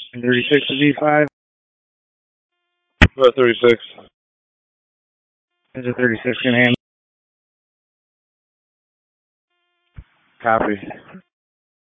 36 to V5. 36. Is a 36 can handle? Copy.